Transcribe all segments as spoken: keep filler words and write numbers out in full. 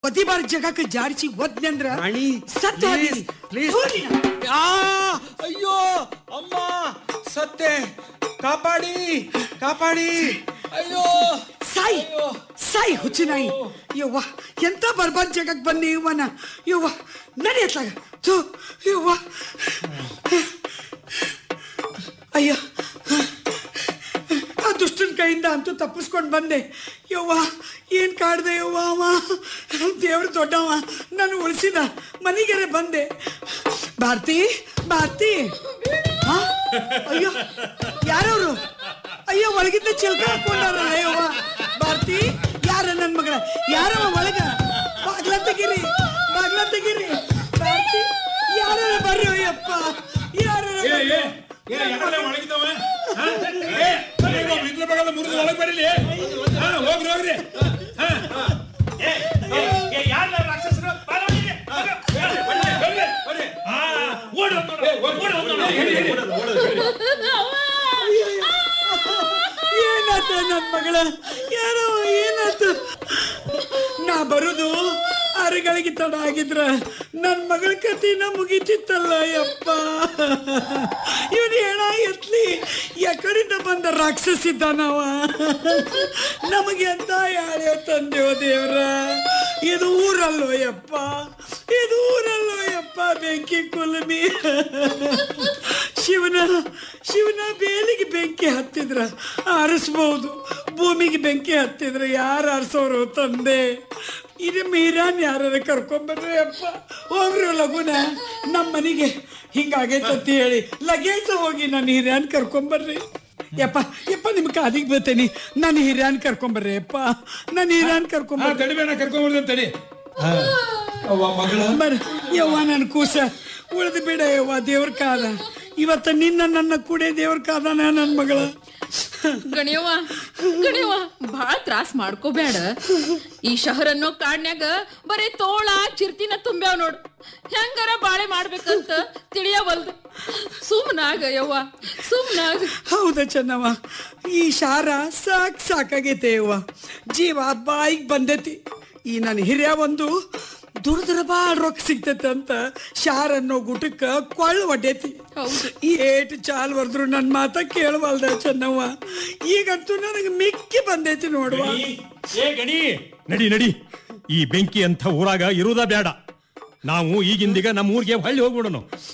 ಅತಿ ಬಾರಿ ಜಗಕ್ಕೆ ಜಾರಿಸಿ ಒದ್ನಂದ್ರ ರಾಣಿ ಸತ್ತು ಪ್ಲೀಸ್ ಪ್ಲೀಸ್ ಆ ಅಯ್ಯೋ ಅಮ್ಮ ಸತ್ತೆ ಕಾಪಾಡಿ ಕಾಪಾಡಿ ಅಯ್ಯೋ ಸಾಯಿ ಸಾಯಿ ಹುಚ್ಚಿನಾಯಿ ಯವ್ವ ಎಂತ ಬರ್ಬಾದ್ ಜಗಕ್ಕೆ ಬನ್ನಿ ಇವನ ಯವ್ವ ನಡೆಯತ್ಲಾಗ ಥೂ ಯವ್ವ ಅಯ್ಯ ಆ ದುಷ್ಟನ ಕೈಯಿಂದ ಅಂತೂ ತಪ್ಪಿಸ್ಕೊಂಡು ಬಂದೆ ಯವ್ವ ಏನು ಕಾಡ್ದೆ ಯವ್ವ ಅವ ದೇವ್ರ ದೊಡ್ಡವ ನಾನು ಉಳಿಸಿದ ಮನೆಗೆರೆ ಬಂದೆ ಭಾರತಿ ಭಾರತಿ ಹಾ ಅಯ್ಯೋ ಯಾರವರು ಅಯ್ಯೋ ಒಳಗಿದ್ದ ಚಿಲ್ಕ ಹಾಕೊಂಡಾರಲ್ಲ ಯವ್ವ ಭಾರತಿ ಯಾರ ನನ್ನ ಮಗಳ ಯಾರವ ಒಳಗ ಬಾಗ್ಲ ತೆಗೀರಿ ಬಾಗ್ಲ ತೆಗೀರಿ ಭಾರತಿ ಯಾರ ಬರ್ರಿ ಅಯ್ಯಪ್ಪ ಯಾರ ಏನಾತ ನನ್ನ ಮಗಳ ಯಾರೋ ಏನಾತ ನಾ ಬರುದು ಆರುಗಳಿಗೆ ತಡ ಆಗಿದ್ರ ನನ್ನ ಮಗಳ ಕತಿನ ಮುಗಿತಿತ್ತಲ್ಲ ಯಪ್ಪ ಇವನು ಹೇಳ ಎತ್ಲಿ ಯಾಕಡಿಂದ ಬಂದ ರಾಕ್ಷಸಿದ್ದಾನವ ನಮಗೆ ಅಂತ ಯಾಳ್ಯೋ ತಂದೆಯೋ ದೇವ್ರ ಇದು ಊರಲ್ಲೋ ಯಪ್ಪ ಇದು ಊರಲ್ಲೋ ಯಪ್ಪ ಬೆಂಕಿ ಕುಲಮಿ ಶಿವನ ಶಿವನ ಬೇಲಿಗೆ ಬೆಂಕಿ ಹತ್ತಿದ್ರ ಆರಿಸ್ಬೋದು ಭೂಮಿಗೆ ಬೆಂಕಿ ಹತ್ತಿದ್ರ ಯಾರು ಆರಿಸೋರು ತಂದೆ ಇದು ಮೀರಾನ್ ಯಾರ ಕರ್ಕೊಂಬರ್ರಿ ಅಪ್ಪ ಹೋಗ್ರಿ ಲಗುನ ನಮ್ಮ ಮನೆಗೆ ಹಿಂಗಾಗೈತೆ ಅಂತ ಹೇಳಿ ಲಗೇಜ್ ಹೋಗಿ ನಾನು ಹಿರಿಯನ್ ಕರ್ಕೊಂಬರ್ರಿ ಯಪ್ಪ ಯಪ್ಪ ನಿಮ್ ಕಾದಿಗೆ ಬರ್ತೇನೆ ನಾನು ಹಿರಿಯನ್ ಕರ್ಕೊಂಬರ್ರಿ ಯಪ್ಪ ನಾನು ಹಿರಿಯನ್ ಕರ್ಕೊಂಬರ್ರಿ ತಡಿಬೇಡ ಕರ್ಕೊಂಬರ್ದು ತಡಿ ಬರ್ ಯವ್ವ ನನ್ನ ಕೂಸ ಉಳಿದು ಬಿಡ ಯವ್ವ ದೇವ್ರ ಕಾದ ಇವತ್ತ ನಿನ್ನ ನನ್ನ ಕೂಡೆ ದೇವ್ರ ಕಾದಾನ ನನ್ನ ಮಗಳ ಗಣಿಯವ್ವ ಗಣಿಯವ್ವ ಬಾಳ ತ್ರಾಸ್ ಮಾಡ್ಕೋಬೇಡ ಈ ಶಹರನ್ನೋ ಕಾಡ್ನ್ಯಾಗ ಬರೀ ತೋಳ ಚಿರ್ತಿನ ತುಂಬ್ಯಾವ ನೋಡು ಹೆಂಗಾರ ಬಾಳೆ ಮಾಡ್ಬೇಕಂತ ತಿಳಿಯವಲ್ದು ಸುಮ್ನಾಗ ಯವ್ವ ಸುಮ್ನಾಗ ಹೌದ ಚೆನ್ನವ್ವ ಈ ಶಾರ ಸಾಕ್ ಸಾಕಾಗೈತೆ ಯವ್ವ ಜೀವ ಬಾಯಿಗೆ ಬಂದೈತಿ ಈ ನನ್ನ ಹಿರಿಯ ಒಂದು ದುಡ್ದ್ರ ಬಾಳ್ ರೊಕ್ಕ ಸಿಗ್ತೈತೆ ಅಂತ ಶಾರ ಅನ್ನೋ ಗುಟಕ್ಕ ಕೊಳ್ಳ ಒಡ್ಡೈತಿ ಏಟು ಚಾಲ್ ಹೊರದ್ರು ನನ್ನ ಮಾತ ಕೇಳವಲ್ದ ಚೆನ್ನವ್ವ ಈಗಂತೂ ನನಗೆ ಮಿಕ್ಕಿ ಬಂದೈತಿ ನೋಡುವ ಏ ಗಣಿ ನಡಿ ನಡಿ ಈ ಬೆಂಕಿ ಅಂತ ಊರಾಗ ಇರುವುದ ಬೇಡ ನಾವು ಈಗಿಂದೀಗ ನಮ್ಮ ಊರಿಗೆ ಹೊಳ್ಳಿ ಹೋಗ್ಬಿಡೋಣ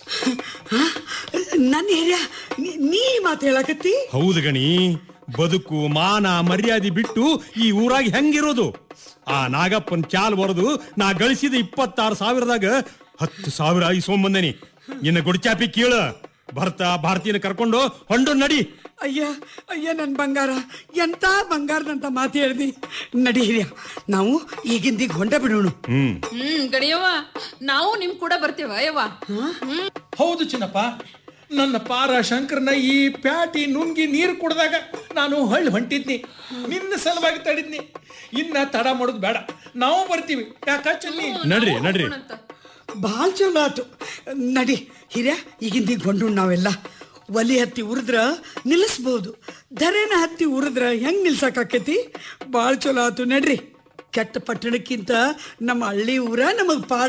ನನ್ನ ಹಿರಿಯ ನೀ ಮಾತು ಹೇಳಕತ್ತಿ ಹೌದು ಗಣಿ ಬದುಕು ಮಾನ ಮರ್ಯಾದೆ ಬಿಟ್ಟು ಈ ಊರಾಗ ಹೆಂಗಿರೋದು ಆ ನಾಗಪ್ಪನ್ ಚಾಲ್ ಬರೆದು ನಾ ಗಳಿಸಿದ ಇಪ್ಪತ್ತಾರು ಸಾವಿರದಾಗ ಹತ್ತು ಸಾವಿರ ಇಸ್ಕೊಂಬಂದೇನಿ ಇನ್ನು ಗುಡ್ಚಾಪಿ ಕೀಳ ಭರ್ತ ಭಾರತೀಯನ ಕರ್ಕೊಂಡು ಹೊಂಡು ನಡಿ ಅಯ್ಯ ಅಯ್ಯ ನನ್ನ ಬಂಗಾರ ಎಂತ ಬಂಗಾರದಂತ ಮಾತು ಹೇಳ್ದಿ ನಡಿ ಹಿರಿಯ ನಾವು ಈಗಿಂದೀಗ ಹೊಂಡ ಬಿಡೋಣ ಹ್ಮ್ ಹ್ಮ್ ಗಣಿಯವ್ವ ನಾವು ನಿಮ್ ಕೂಡ ಬರ್ತೇವ ಯವ್ವ ಹೌದು ಚಿನ್ನಪ್ಪ ನನ್ನ ಪಾರ ಶಂಕರನ ಈ ಪ್ಯಾಟಿ ನುಂಗಿ ನೀರು ಕುಡ್ದಾಗ ನಾನು ಹಳ್ಳಿ ಹೊಂಟಿದ್ನಿ ನಿನ್ನ ಸಲುವಾಗಿ ತಡಿದ್ನಿ ಇನ್ನ ತಡ ಮಾಡೋದು ಬೇಡ ನಾವು ಬರ್ತೀವಿ ಯಾಕ ಚೆನ್ನಿ ನಡ್ರಿ ನಡ್ರಿ ಭಾಳ ಚಲೋ ಆತು ನಡಿ ಹಿರಿಯ ಈಗಿಂದೀಗ ಹೊಂಡು ನಾವೆಲ್ಲ ಒಲಿ ಹತ್ತಿ ಉರಿದ್ರ ನಿಲ್ಲಿಸ್ಬೋದು ಧರೆನ ಹತ್ತಿ ಉರಿದ್ರ ಹೆಂಗ್ ನಿಲ್ಸಕ್ಕಾಕೈತಿ ಭಾಳ ಚಲೋ ಆತು ನಡ್ರಿ ಕೆಟ್ಟ ಪಟ್ಟಣಕ್ಕಿಂತ ನಮ್ಮ ಹಳ್ಳಿ ಊರ ನಮಗ್ ಪಾಡ